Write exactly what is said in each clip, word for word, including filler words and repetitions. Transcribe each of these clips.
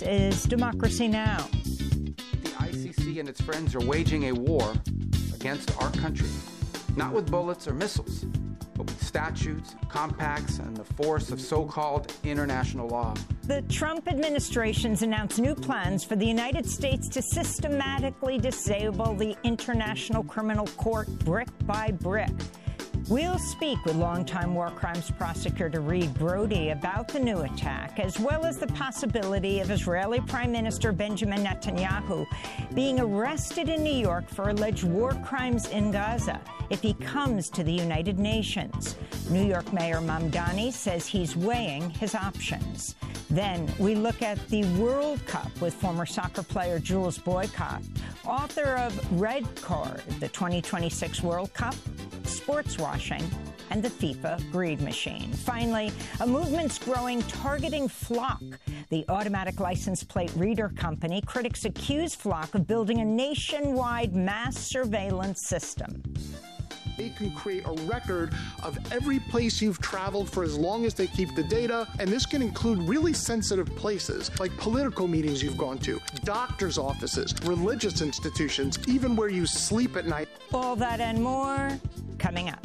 Is Democracy Now! The I C C and its friends are waging a war against our country, not with bullets or missiles, but with statutes, compacts, and the force of so-called international law. The Trump administration's announced new plans for the United States to systematically disable the International Criminal Court brick by brick. We'll speak with longtime war crimes prosecutor Reed Brody about the new attack, as well as the possibility of Israeli Prime Minister Benjamin Netanyahu being arrested in New York for alleged war crimes in Gaza if he comes to the United Nations. New York Mayor Mamdani says he's weighing his options. Then we look at the World Cup with former soccer player Jules Boycott, author of Red Card, the twenty twenty-six World Cup, sports washing, and the FIFA greed machine. Finally, a movement's growing targeting Flock, the automatic license plate reader company. Critics accuse Flock of building a nationwide mass surveillance system. They can create a record of every place you've traveled for as long as they keep the data, and this can include really sensitive places like political meetings you've gone to, doctor's offices, religious institutions, even where you sleep at night. All that and more coming up.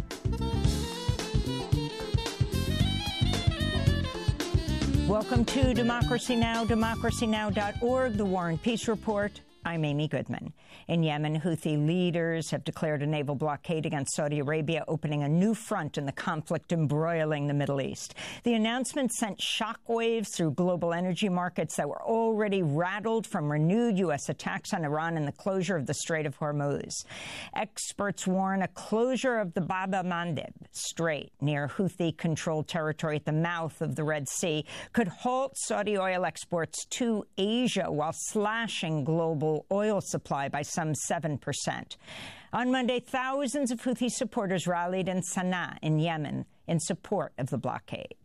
Welcome to Democracy Now!, democracy now dot org, the War and Peace Report. I'm Amy Goodman. In Yemen, Houthi leaders have declared a naval blockade against Saudi Arabia, opening a new front in the conflict embroiling the Middle East. The announcement sent shockwaves through global energy markets that were already rattled from renewed U S attacks on Iran and the closure of the Strait of Hormuz. Experts warn a closure of the Bab el-Mandeb Strait near Houthi-controlled territory at the mouth of the Red Sea could halt Saudi oil exports to Asia while slashing global oil supply by some seven percent. On Monday, thousands of Houthi supporters rallied in Sana'a in Yemen in support of the blockade.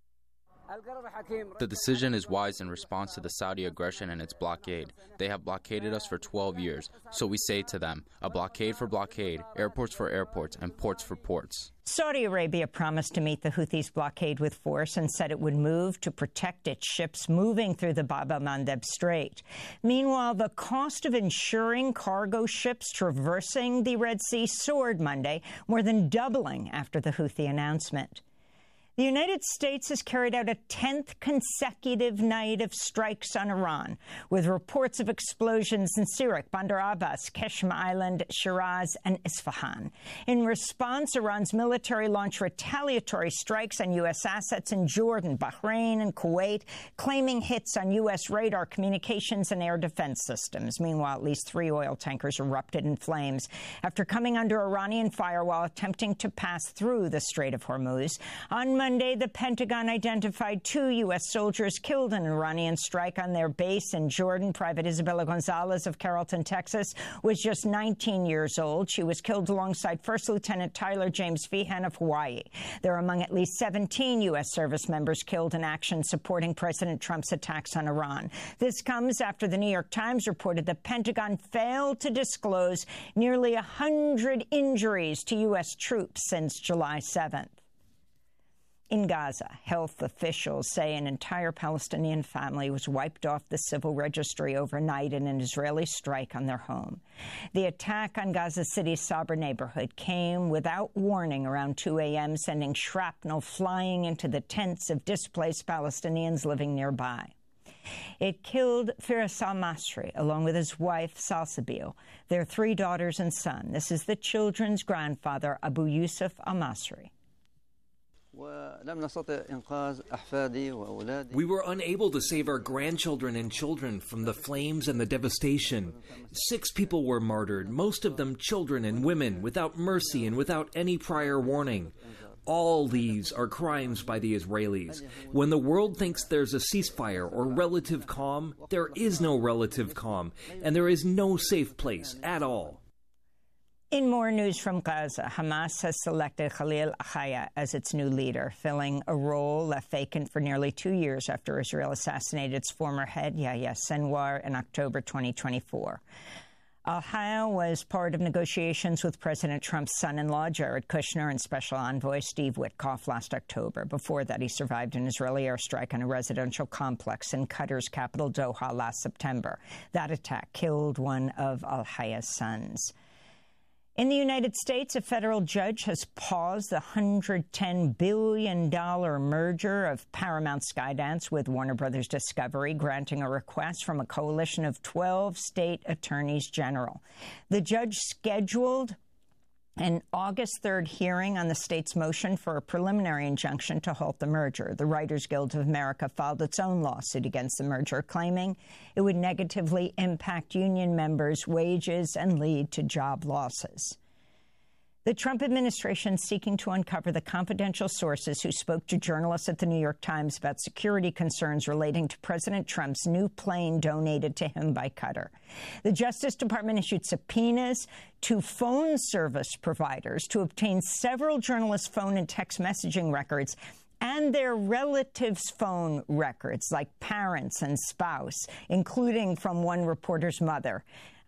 The decision is wise in response to the Saudi aggression and its blockade. They have blockaded us for twelve years, so we say to them, a blockade for blockade, airports for airports, and ports for ports. Saudi Arabia promised to meet the Houthis' blockade with force and said it would move to protect its ships moving through the Bab el-Mandeb Strait. Meanwhile, the cost of insuring cargo ships traversing the Red Sea soared Monday, more than doubling after the Houthi announcement. The United States has carried out a tenth consecutive night of strikes on Iran, with reports of explosions in Sirak, Bandar Abbas, Qeshm Island, Shiraz, and Isfahan. In response, Iran's military launched retaliatory strikes on U S assets in Jordan, Bahrain, and Kuwait, claiming hits on U S radar, communications, and air defense systems. Meanwhile, at least three oil tankers erupted in flames after coming under Iranian fire while attempting to pass through the Strait of Hormuz. On Monday, the Pentagon identified two U S soldiers killed in an Iranian strike on their base in Jordan. Private Isabella Gonzalez of Carrollton, Texas, was just nineteen years old. She was killed alongside First Lieutenant Tyler James Feehan of Hawaii. They're among at least seventeen U S service members killed in action supporting President Trump's attacks on Iran. This comes after the New York Times reported the Pentagon failed to disclose nearly one hundred injuries to U S troops since July seventh. In Gaza, health officials say an entire Palestinian family was wiped off the civil registry overnight in an Israeli strike on their home. The attack on Gaza City's Sabra neighborhood came without warning around two a m, sending shrapnel flying into the tents of displaced Palestinians living nearby. It killed Firas al-Masri, along with his wife, Salsabil, their three daughters and son. This is the children's grandfather, Abu Yusuf al-Masri. We were unable to save our grandchildren and children from the flames and the devastation. Six people were martyred, most of them children and women, without mercy and without any prior warning. All these are crimes by the Israelis. When the world thinks there's a ceasefire or relative calm, there is no relative calm, and there is no safe place at all. In more news from Gaza, Hamas has selected Khalil Achaya as its new leader, filling a role left vacant for nearly two years after Israel assassinated its former head, Yahya Sinwar, in October twenty twenty-four. Ohio was part of negotiations with President Trump's son-in-law, Jared Kushner, and Special Envoy Steve Witkoff last October. Before that, he survived an Israeli airstrike on a residential complex in Qatar's capital, Doha, last September. That attack killed one of Al-Hayya's sons. In the United States, a federal judge has paused the one hundred ten billion dollars merger of Paramount Skydance with Warner Brothers Discovery, granting a request from a coalition of twelve state attorneys general. The judge scheduled an August third hearing on the state's motion for a preliminary injunction to halt the merger. The Writers Guild of America filed its own lawsuit against the merger, claiming it would negatively impact union members' wages and lead to job losses. The Trump administration is seeking to uncover the confidential sources who spoke to journalists at the New York Times about security concerns relating to President Trump's new plane donated to him by Qatar. The Justice Department issued subpoenas to phone service providers to obtain several journalists' phone and text messaging records and their relatives' phone records, like parents and spouse, including from one reporter's mother.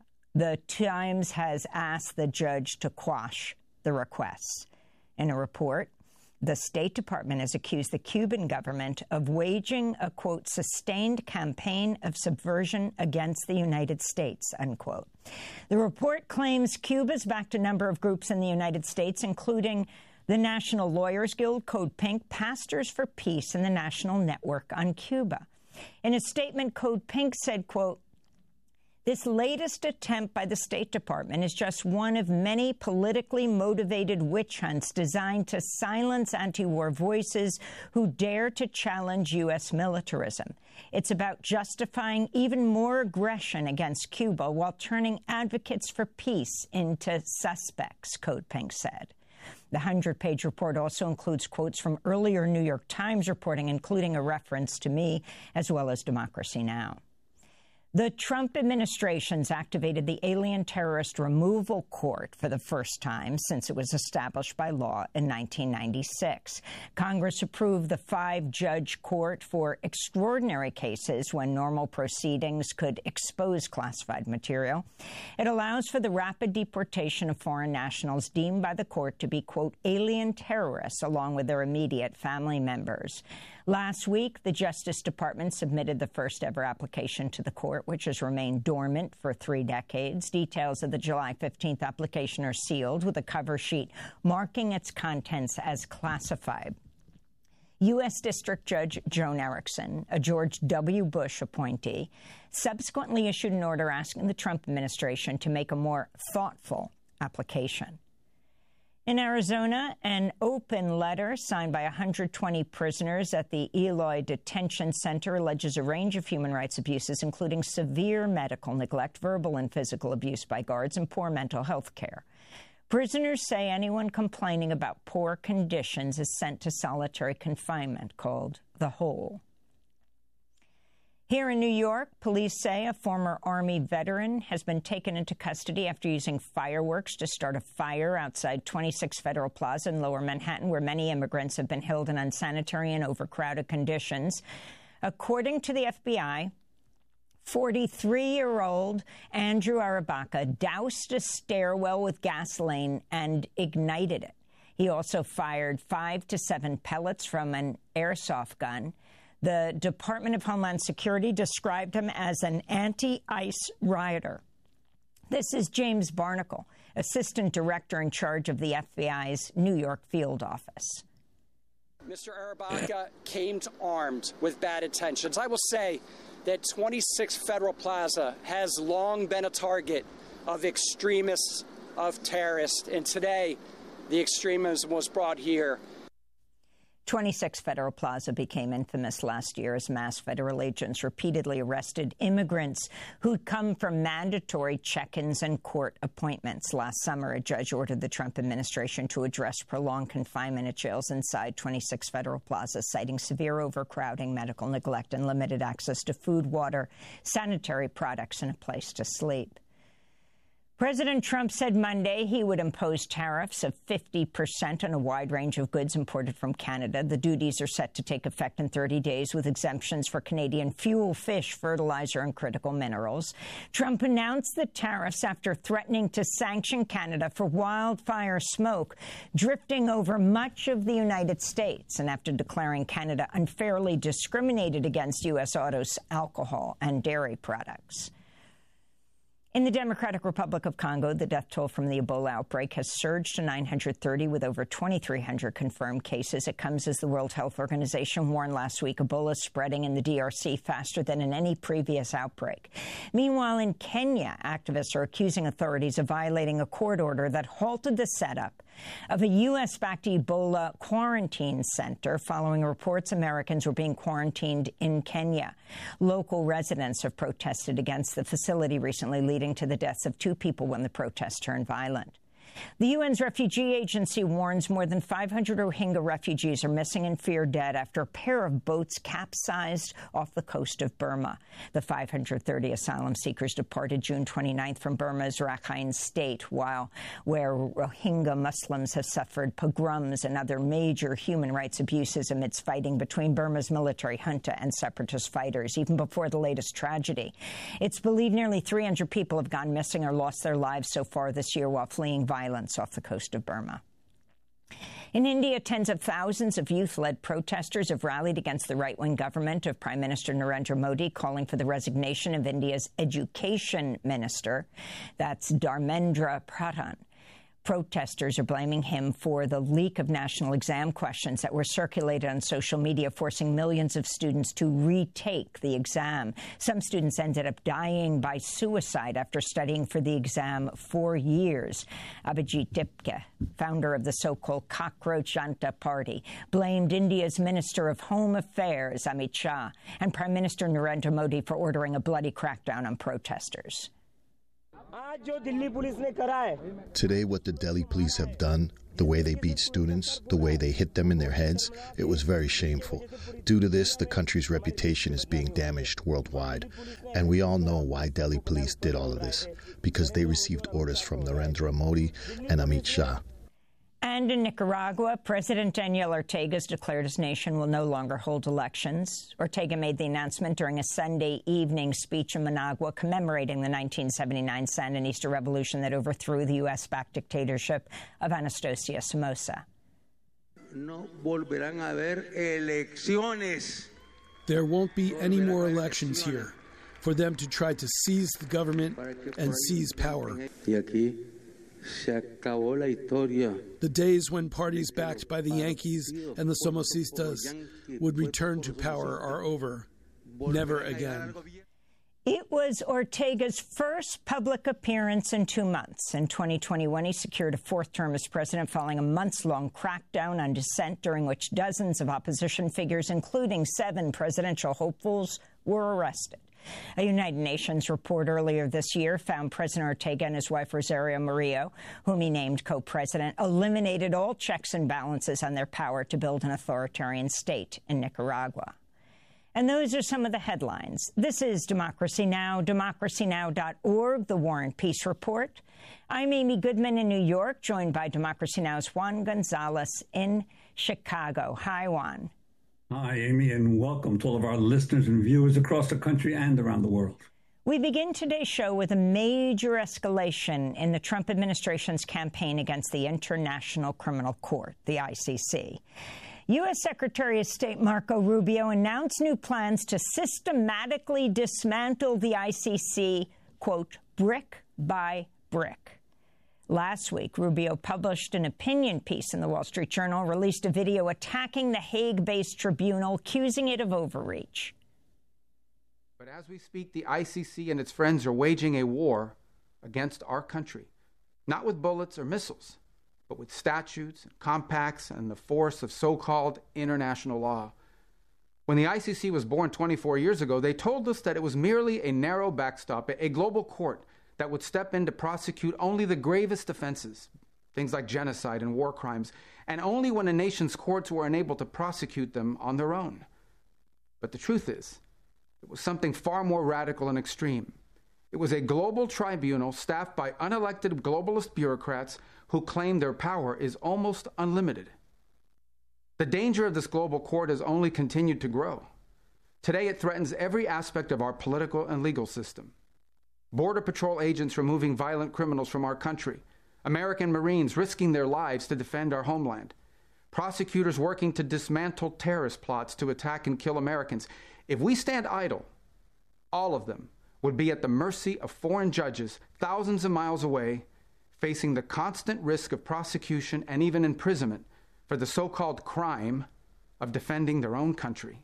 The Times has asked the judge to quash the requests. In a report, the State Department has accused the Cuban government of waging a, quote, sustained campaign of subversion against the United States, unquote. The report claims Cuba's backed a number of groups in the United States, including the National Lawyers Guild, Code Pink, Pastors for Peace, and the National Network on Cuba. In a statement, Code Pink said, quote, this latest attempt by the State Department is just one of many politically motivated witch hunts designed to silence anti-war voices who dare to challenge U S militarism. It's about justifying even more aggression against Cuba while turning advocates for peace into suspects, Code Pink said. The hundred-page report also includes quotes from earlier New York Times reporting, including a reference to me, as well as Democracy Now! The Trump administration's activated the Alien Terrorist Removal Court for the first time since it was established by law in nineteen ninety-six. Congress approved the five-judge court for extraordinary cases when normal proceedings could expose classified material. It allows for the rapid deportation of foreign nationals deemed by the court to be, quote, alien terrorists, along with their immediate family members. Last week, the Justice Department submitted the first-ever application to the court, which has remained dormant for three decades. Details of the July fifteenth application are sealed with a cover sheet marking its contents as classified. U S District Judge Joan Erickson, a George W. Bush appointee, subsequently issued an order asking the Trump administration to make a more thoughtful application. In Arizona, an open letter signed by one hundred twenty prisoners at the Eloy Detention Center alleges a range of human rights abuses, including severe medical neglect, verbal and physical abuse by guards, and poor mental health care. Prisoners say anyone complaining about poor conditions is sent to solitary confinement, called the Hole. Here in New York, police say a former Army veteran has been taken into custody after using fireworks to start a fire outside twenty-six Federal Plaza in Lower Manhattan, where many immigrants have been held in unsanitary and overcrowded conditions. According to the F B I, forty-three-year-old Andrew Arabaca doused a stairwell with gasoline and ignited it. He also fired five to seven pellets from an airsoft gun. The Department of Homeland Security described him as an anti-ICE rioter. This is James Barnacle, Assistant Director in charge of the F B I's New York field office. Mister Arabaca came armed with bad intentions. I will say that twenty-six Federal Plaza has long been a target of extremists, of terrorists, and today the extremism was brought here. twenty-six Federal Plaza became infamous last year as mass federal agents repeatedly arrested immigrants who'd come from mandatory check-ins and court appointments. Last summer, a judge ordered the Trump administration to address prolonged confinement at jails inside twenty-six Federal Plaza, citing severe overcrowding, medical neglect, and limited access to food, water, sanitary products, and a place to sleep. President Trump said Monday he would impose tariffs of fifty percent on a wide range of goods imported from Canada. The duties are set to take effect in thirty days, with exemptions for Canadian fuel, fish, fertilizer, and critical minerals. Trump announced the tariffs after threatening to sanction Canada for wildfire smoke drifting over much of the United States, and after declaring Canada unfairly discriminated against U S autos, alcohol, and dairy products. In the Democratic Republic of Congo, the death toll from the Ebola outbreak has surged to nine hundred thirty, with over twenty-three hundred confirmed cases. It comes as the World Health Organization warned last week Ebola is spreading in the D R C faster than in any previous outbreak. Meanwhile, in Kenya, activists are accusing authorities of violating a court order that halted the setup of a U S-backed Ebola quarantine center following reports Americans were being quarantined in Kenya. Local residents have protested against the facility recently, leading to the deaths of two people when the protests turned violent. The U N's refugee agency warns more than five hundred Rohingya refugees are missing and feared dead after a pair of boats capsized off the coast of Burma. The five hundred thirty asylum seekers departed June twenty-ninth from Burma's Rakhine state, while where Rohingya Muslims have suffered pogroms and other major human rights abuses amidst fighting between Burma's military junta and separatist fighters, even before the latest tragedy. It's believed nearly three hundred people have gone missing or lost their lives so far this year while fleeing violence off the coast of Burma. In India, tens of thousands of youth-led protesters have rallied against the right-wing government of Prime Minister Narendra Modi, calling for the resignation of India's education minister. That's Dharmendra Pradhan. Protesters are blaming him for the leak of national exam questions that were circulated on social media, forcing millions of students to retake the exam. Some students ended up dying by suicide after studying for the exam for years. Abhijit Dipke, founder of the so-called Cockroach Janta Party, blamed India's Minister of Home Affairs, Amit Shah, and Prime Minister Narendra Modi for ordering a bloody crackdown on protesters. Today, what the Delhi police have done, the way they beat students, the way they hit them in their heads, it was very shameful. Due to this, the country's reputation is being damaged worldwide. And we all know why Delhi police did all of this, because they received orders from Narendra Modi and Amit Shah. And in Nicaragua, President Daniel Ortega has declared his nation will no longer hold elections. Ortega made the announcement during a Sunday evening speech in Managua commemorating the nineteen seventy-nine Sandinista revolution that overthrew the U S-backed dictatorship of Anastasio Somoza. No volverán a haber elecciones. There won't be any more elections here for them to try to seize the government and seize power. The days when parties backed by the Yankees and the Somocistas would return to power are over. Never again. It was Ortega's first public appearance in two months. In twenty twenty-one, he secured a fourth term as president following a months-long crackdown on dissent, during which dozens of opposition figures, including seven presidential hopefuls, were arrested. A United Nations report earlier this year found President Ortega and his wife Rosario Murillo, whom he named co-president, eliminated all checks and balances on their power to build an authoritarian state in Nicaragua. And those are some of the headlines. This is Democracy Now!, democracy now dot org, the War and Peace Report. I'm Amy Goodman in New York, joined by Democracy Now!'s Juan Gonzalez in Chicago. Hi, Juan. Hi, Amy, and welcome to all of our listeners and viewers across the country and around the world. We begin today's show with a major escalation in the Trump administration's campaign against the International Criminal Court, the I C C. U S Secretary of State Marco Rubio announced new plans to systematically dismantle the I C C, quote, brick by brick. Last week, Rubio published an opinion piece in the Wall Street Journal, released a video attacking the Hague-based tribunal, accusing it of overreach. But as we speak, the I C C and its friends are waging a war against our country, not with bullets or missiles, but with statutes, compacts, and the force of so-called international law. When the I C C was born twenty-four years ago, they told us that it was merely a narrow backstop, a global court that would step in to prosecute only the gravest offenses, things like genocide and war crimes, and only when a nation's courts were unable to prosecute them on their own. But the truth is, it was something far more radical and extreme. It It was a global tribunal staffed by unelected globalist bureaucrats who claim their power is almost unlimited. The danger of this global court has only continued to grow. Today, it threatens every aspect of our political and legal system. Border Patrol agents removing violent criminals from our country, American Marines risking their lives to defend our homeland, prosecutors working to dismantle terrorist plots to attack and kill Americans. If we stand idle, all of them would be at the mercy of foreign judges thousands of miles away, facing the constant risk of prosecution and even imprisonment for the so-called crime of defending their own country.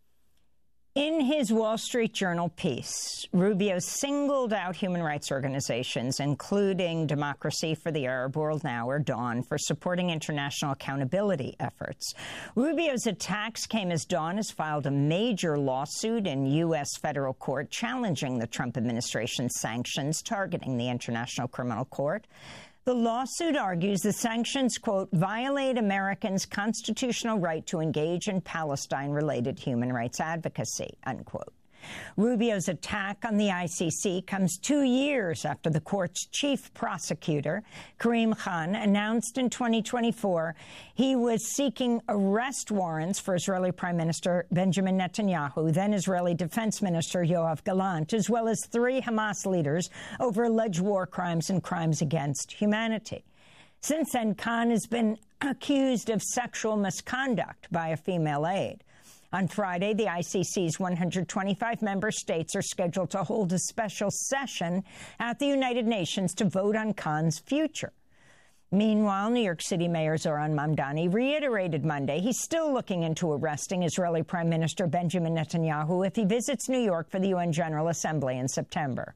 In his Wall Street Journal piece, Rubio singled out human rights organizations, including Democracy for the Arab World Now, or DAWN, for supporting international accountability efforts. Rubio's attacks came as DAWN has filed a major lawsuit in U S federal court challenging the Trump administration's sanctions targeting the International Criminal Court. The lawsuit argues the sanctions, quote, violate Americans' constitutional right to engage in Palestine-related human rights advocacy, unquote. Rubio's attack on the I C C comes two years after the court's chief prosecutor, Karim Khan, announced in twenty twenty-four he was seeking arrest warrants for Israeli Prime Minister Benjamin Netanyahu, then Israeli Defense Minister Yoav Gallant, as well as three Hamas leaders over alleged war crimes and crimes against humanity. Since then, Khan has been accused of sexual misconduct by a female aide. On Friday, the I C C's one hundred twenty-five member states are scheduled to hold a special session at the United Nations to vote on Khan's future. Meanwhile, New York City Mayor Zohran Mamdani reiterated Monday he's still looking into arresting Israeli Prime Minister Benjamin Netanyahu if he visits New York for the U N General Assembly in September.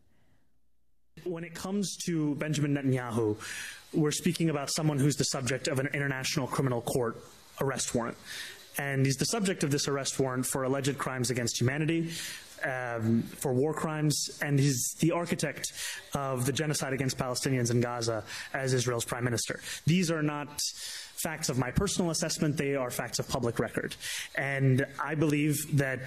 When it comes to Benjamin Netanyahu, we're speaking about someone who's the subject of an International Criminal Court arrest warrant. And he's the subject of this arrest warrant for alleged crimes against humanity, um, for war crimes, and he's the architect of the genocide against Palestinians in Gaza as Israel's prime minister. These are not facts of my personal assessment, they are facts of public record. And I believe that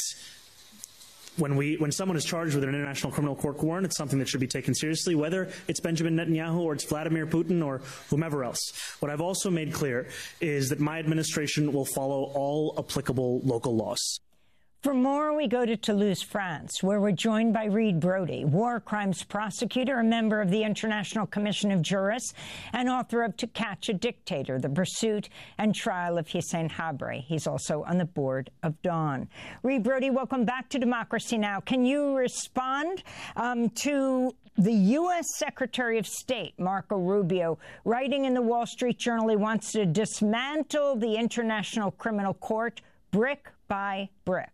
When we, when someone is charged with an International Criminal Court warrant, it's something that should be taken seriously, whether it's Benjamin Netanyahu or it's Vladimir Putin or whomever else. What I've also made clear is that my administration will follow all applicable local laws. For more, we go to Toulouse, France, where we're joined by Reed Brody, war crimes prosecutor, a member of the International Commission of Jurists, and author of To Catch a Dictator, The Pursuit and Trial of Hissène Habré. He's also on the board of DAWN. Reed Brody, welcome back to Democracy Now! Can you respond um, to the U S Secretary of State, Marco Rubio, writing in the Wall Street Journal he wants to dismantle the International Criminal Court brick by brick?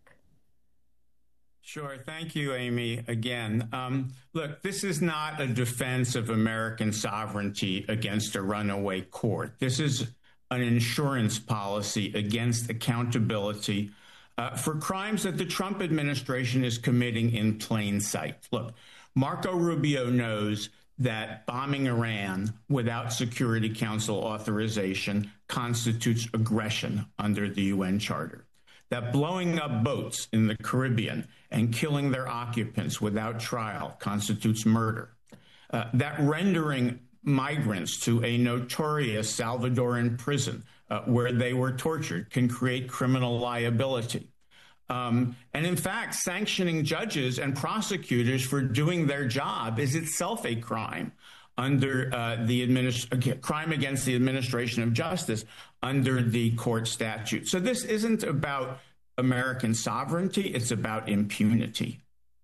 Sure. Thank you, Amy, again. Um, look, this is not a defense of American sovereignty against a runaway court. This is an insurance policy against accountability uh, for crimes that the Trump administration is committing in plain sight. Look, Marco Rubio knows that bombing Iran without Security Council authorization constitutes aggression under the U N Charter, that blowing up boats in the Caribbean and killing their occupants without trial constitutes murder, uh, that rendering migrants to a notorious Salvadoran prison uh, where they were tortured can create criminal liability. Um, and in fact, sanctioning judges and prosecutors for doing their job is itself a crime under uh, the administ- crime against the administration of justice under the court statute. So this isn't about American sovereignty, it's about impunity.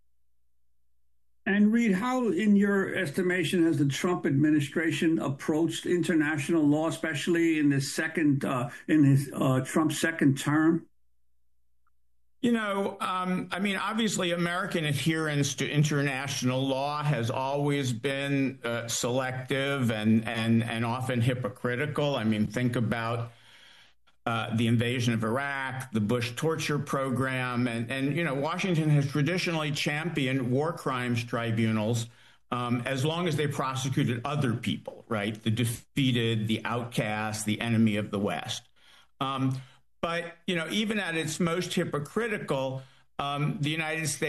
And Reed, how, in your estimation, has the Trump administration approached international law, especially in this second, uh, in his uh, Trump's second term? You know, um, I mean, obviously, American adherence to international law has always been uh, selective and, and, and often hypocritical. I mean, think about uh, the invasion of Iraq, the Bush torture program, and, and, you know, Washington has traditionally championed war crimes tribunals um, as long as they prosecuted other people, right? The defeated, the outcast, the enemy of the West. Um, But, you know, even at its most hypocritical, um, the United States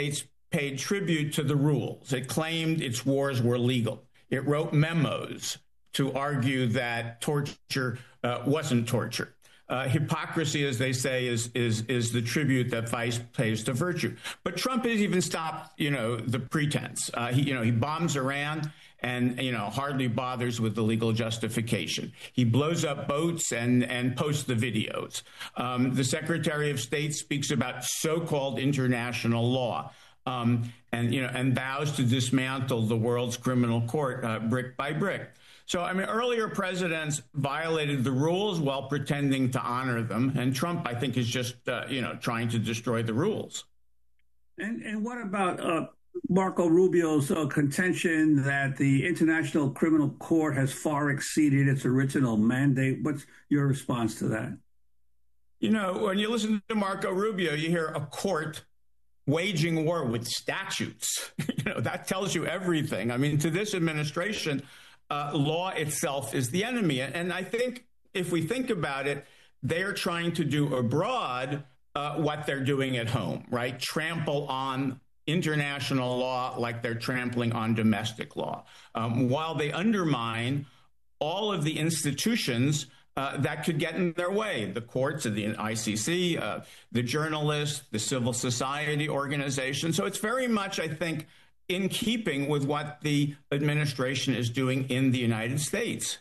paid tribute to the rules. It claimed its wars were legal. It wrote memos to argue that torture uh, wasn't torture. Uh, hypocrisy, as they say, is is is the tribute that vice pays to virtue. But Trump has even stopped, you know, the pretense. Uh, he, you know, he bombs Iran and, you know, hardly bothers with the legal justification. He blows up boats and and posts the videos. Um, the Secretary of State speaks about so-called international law. Um, and, you know, and vows to dismantle the world's criminal court uh, brick by brick. So, I mean, earlier presidents violated the rules while pretending to honor them. And Trump, I think, is just, uh, you know, trying to destroy the rules. And, and what about uh, Marco Rubio's uh, contention that the International Criminal Court has far exceeded its original mandate? What's your response to that? You know, when you listen to Marco Rubio, you hear a court waging war with statutes. You know, that tells you everything. I mean, to this administration, uh, law itself is the enemy. And I think if we think about it, they're trying to do abroad uh, what they're doing at home, right? Trample on international law like they're trampling on domestic law, um, while they undermine all of the institutions Uh, that could get in their way. The courts of the I C C, uh, the journalists, the civil society organizations. So it's very much, I think, in keeping with what the administration is doing in the United States.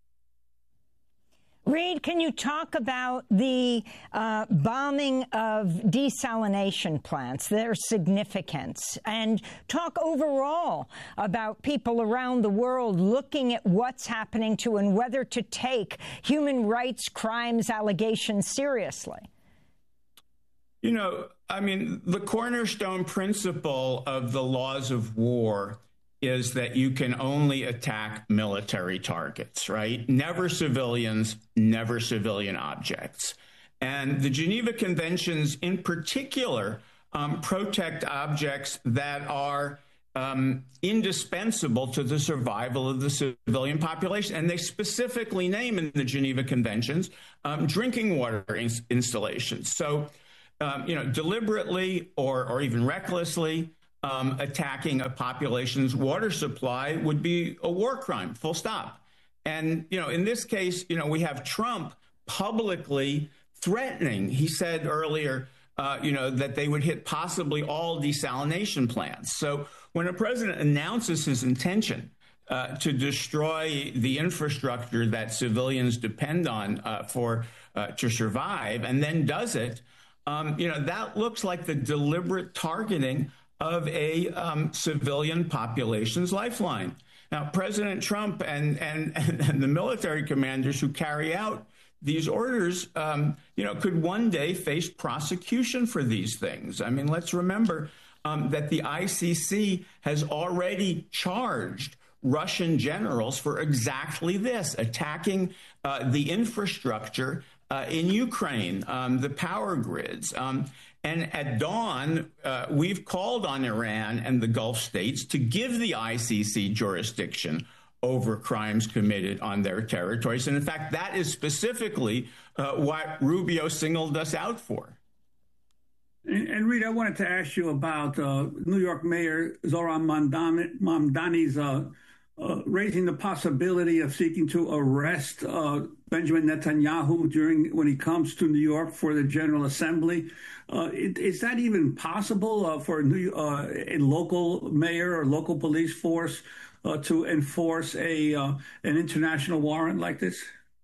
Reed, can you talk about the uh, bombing of desalination plants, their significance, and talk overall about people around the world looking at what's happening to and whether to take human rights crimes allegations seriously? You know, I mean, the cornerstone principle of the laws of war is that you can only attack military targets, right? Never civilians, never civilian objects. And the Geneva Conventions in particular um, protect objects that are um, indispensable to the survival of the civilian population. And they specifically name in the Geneva Conventions um, drinking water ins- installations. So, um, you know, deliberately or, or even recklessly, Um, attacking a population's water supply would be a war crime, full stop. And, you know, in this case, you know, we have Trump publicly threatening. He said earlier, uh, you know, that they would hit possibly all desalination plants. So when a president announces his intention uh, to destroy the infrastructure that civilians depend on uh, for uh, to survive and then does it, um, you know, that looks like the deliberate targeting of a um, civilian population's lifeline. Now, President Trump and, and, and the military commanders who carry out these orders, um, you know, could one day face prosecution for these things. I mean, let's remember um, that the I C C has already charged Russian generals for exactly this, attacking uh, the infrastructure uh, in Ukraine, um, the power grids. Um, And at dawn, uh, we've called on Iran and the Gulf states to give the I C C jurisdiction over crimes committed on their territories. And in fact, that is specifically uh, what Rubio singled us out for. And, and Reed, I wanted to ask you about uh, New York Mayor Zohran Mamdani's uh, uh, raising the possibility of seeking to arrest uh, Benjamin Netanyahu during when he comes to New York for the General Assembly. Uh, is that even possible uh, for a, new, uh, a local mayor or local police force uh, to enforce a uh, an international warrant like this?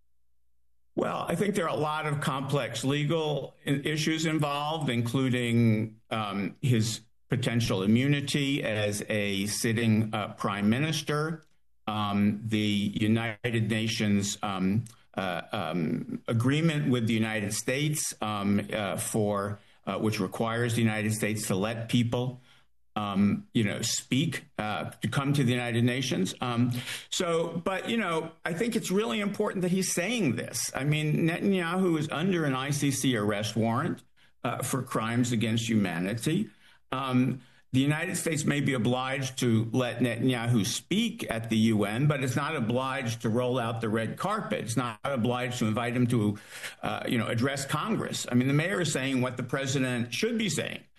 Well, I think there are a lot of complex legal issues involved, including um, his potential immunity as a sitting uh, prime minister, um, the United Nations um, uh, um, agreement with the United States um, uh, for uh, which requires the United States to let people, um, you know, speak uh, to come to the United Nations. Um, so, but, you know, I think it's really important that he's saying this. I mean, Netanyahu is under an I C C arrest warrant uh, for crimes against humanity. Um, the United States may be obliged to let Netanyahu speak at the U N, but it's not obliged to roll out the red carpet. It's not obliged to invite him to, uh, you know, address Congress. I mean, the mayor is saying what the president should be saying,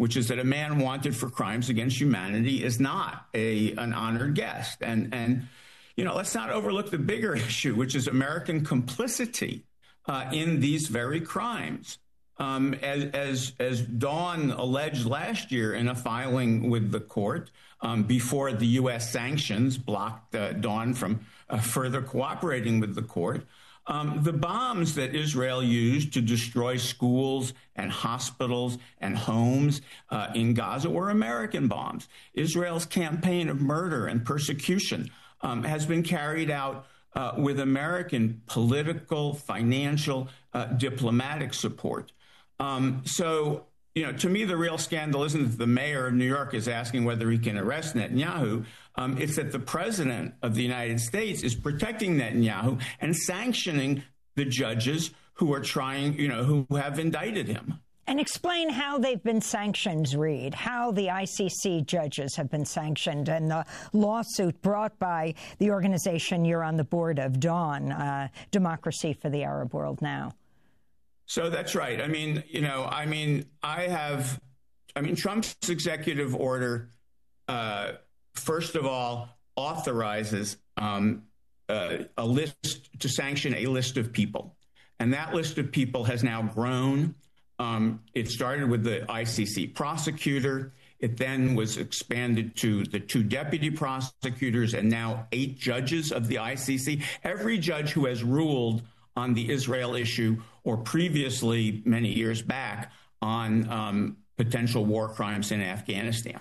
which is that a man wanted for crimes against humanity is not a an honored guest. And, and you know, let's not overlook the bigger issue, which is American complicity uh, in these very crimes. Um, as, as, as Dawn alleged last year in a filing with the court um, before the U S sanctions blocked uh, Dawn from uh, further cooperating with the court, um, the bombs that Israel used to destroy schools and hospitals and homes uh, in Gaza were American bombs. Israel's campaign of murder and persecution um, has been carried out uh, with American political, financial, uh, diplomatic support. Um, so, you know, to me, the real scandal isn't that the mayor of New York is asking whether he can arrest Netanyahu. Um, it's that the president of the United States is protecting Netanyahu and sanctioning the judges who are trying, you know, who have indicted him. And explain how they've been sanctioned, Reid, how the I C C judges have been sanctioned and the lawsuit brought by the organization you're on the board of, Dawn, uh, Democracy for the Arab World Now. So that's right. I mean, you know, I mean, I have, I mean, Trump's executive order, uh, first of all, authorizes um, uh, a list to sanction a list of people. And that list of people has now grown. Um, it started with the I C C prosecutor. It then was expanded to the two deputy prosecutors and now eight judges of the I C C. Every judge who has ruled on the Israel issue or previously, many years back, on um, potential war crimes in Afghanistan.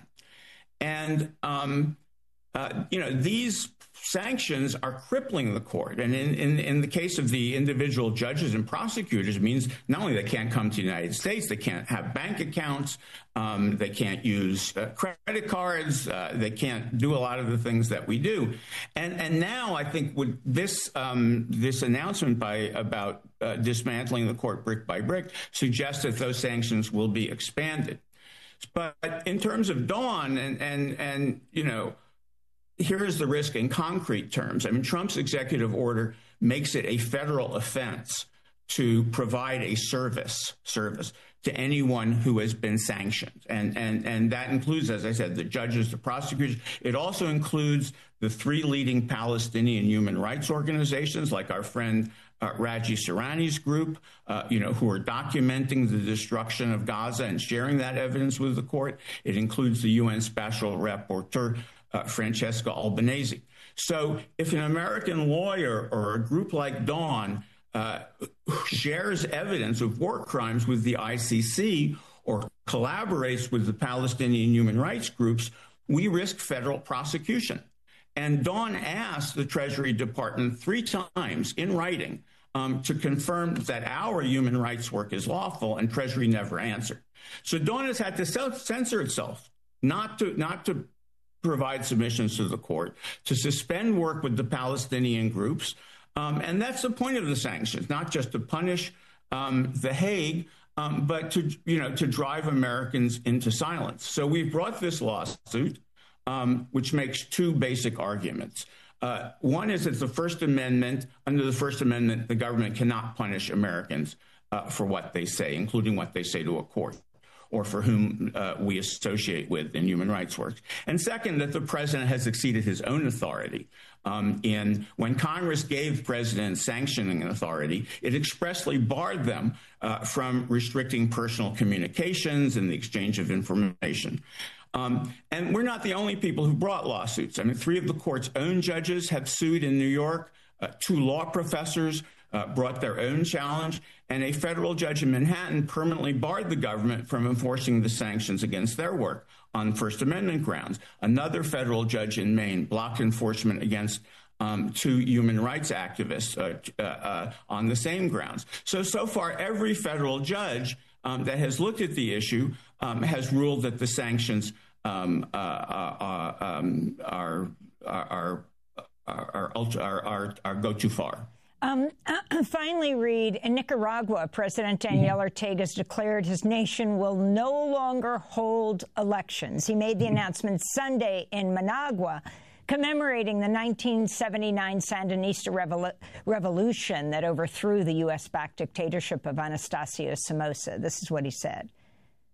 And, um, uh, you know, these sanctions are crippling the court. And in, in, in the case of the individual judges and prosecutors, it means not only they can't come to the United States, they can't have bank accounts, um, they can't use uh, credit cards, uh, they can't do a lot of the things that we do. And and now I think with this um, this announcement by about uh, dismantling the court brick by brick suggests that those sanctions will be expanded. But in terms of Dawn and and and you know, here is the risk in concrete terms. I mean, Trump's executive order makes it a federal offense to provide a service service to anyone who has been sanctioned. And, and, and that includes, as I said, the judges, the prosecutors. It also includes the three leading Palestinian human rights organizations, like our friend uh, Raji Sourani's group, uh, you know, who are documenting the destruction of Gaza and sharing that evidence with the court. It includes the U N Special Rapporteur, Uh, Francesca Albanese. So if an American lawyer or a group like Dawn uh, shares evidence of war crimes with the I C C or collaborates with the Palestinian human rights groups, we risk federal prosecution. And Dawn asked the Treasury Department three times in writing um, to confirm that our human rights work is lawful, and Treasury never answered. So Dawn has had to self-censor itself, not to not to provide submissions to the court, to suspend work with the Palestinian groups. Um, and that's the point of the sanctions, not just to punish um, The Hague, um, but to, you know, to drive Americans into silence. So we've brought this lawsuit, um, which makes two basic arguments. Uh, one is that the First Amendment, under the First Amendment, the government cannot punish Americans uh, for what they say, including what they say to a court, or for whom uh, we associate with in human rights work. And second, that the president has exceeded his own authority. Um, in when Congress gave presidents sanctioning authority, it expressly barred them uh, from restricting personal communications and the exchange of information. Um, and we're not the only people who brought lawsuits. I mean, three of the court's own judges have sued in New York. Uh, two law professors Uh, brought their own challenge, and a federal judge in Manhattan permanently barred the government from enforcing the sanctions against their work on First Amendment grounds. Another federal judge in Maine blocked enforcement against um, two human rights activists uh, uh, uh, on the same grounds. So, so far, every federal judge um, that has looked at the issue um, has ruled that the sanctions um, uh, uh, um, are, are, are, are, are, are, are go too far. Um, uh, finally, Reid, in Nicaragua, President Daniel Ortega has declared his nation will no longer hold elections. He made the announcement Sunday in Managua, commemorating the nineteen seventy-nine Sandinista revol revolution that overthrew the U S backed dictatorship of Anastasio Somoza. This is what he said.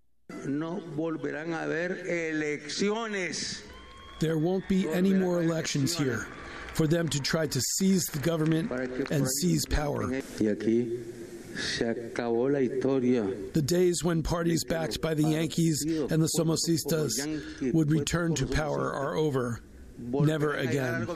no volverán a haber elecciones. There won't be any more elections here for them to try to seize the government and seize power. The days when parties backed by the Yankees and the Somosistas would return to power are over. Never again.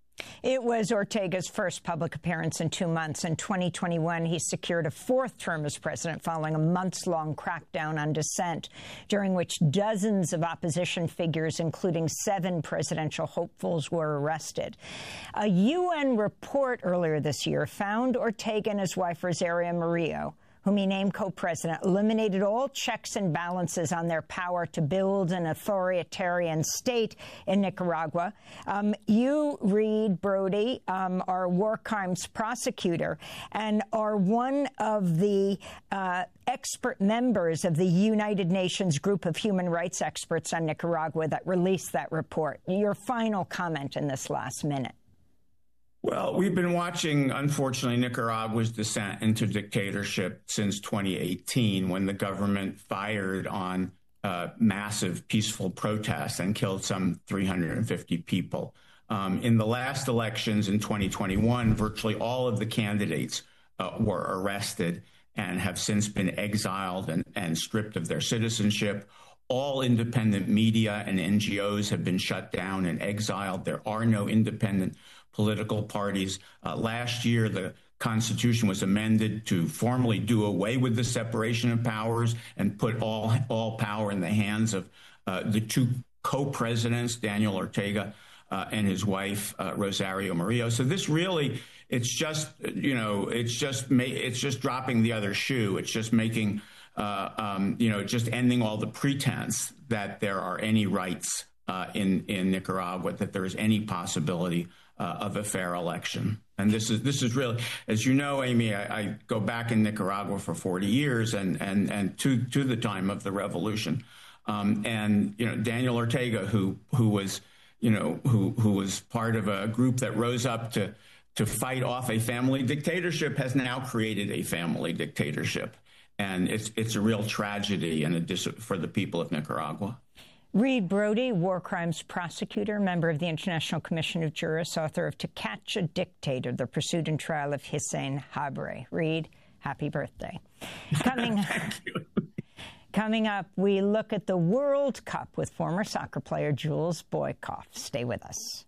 It was Ortega's first public appearance in two months. In twenty twenty-one, he secured a fourth term as president following a months-long crackdown on dissent, during which dozens of opposition figures, including seven presidential hopefuls, were arrested. A U N report earlier this year found Ortega and his wife, Rosario Murillo, whom he named co-president, eliminated all checks and balances on their power to build an authoritarian state in Nicaragua. Um, you, Reed Brody, um, are war crimes prosecutor and are one of the uh, expert members of the United Nations group of human rights experts on Nicaragua that released that report. Your final comment in this last minute. Well, we've been watching, unfortunately, Nicaragua's descent into dictatorship since twenty eighteen, when the government fired on uh, massive peaceful protests and killed some three hundred fifty people. Um, in the last elections in twenty twenty-one, virtually all of the candidates uh, were arrested and have since been exiled and, and stripped of their citizenship. All independent media and N G Os have been shut down and exiled. There are no independent political parties. Uh, last year, the Constitution was amended to formally do away with the separation of powers and put all all power in the hands of uh, the two co-presidents, Daniel Ortega uh, and his wife, uh, Rosario Murillo. So this really, it's just, you know, it's just ma- it's just dropping the other shoe. It's just making, uh, um, you know, just ending all the pretense that there are any rights uh, in in Nicaragua, that there is any possibility Uh, of a fair election. And this is this is really, as you know, Amy, I, I go back in Nicaragua for forty years and and and to to the time of the revolution. Um, and you know, Daniel Ortega, who who was you know who who was part of a group that rose up to to fight off a family dictatorship, has now created a family dictatorship, and it's it's a real tragedy and a dis- for the people of Nicaragua. Reed Brody, war crimes prosecutor, member of the International Commission of Jurists, author of To Catch a Dictator, The Pursuit and Trial of Hissène Habré. Reed, happy birthday. Coming, coming up, we look at the World Cup with former soccer player Jules Boykoff. Stay with us.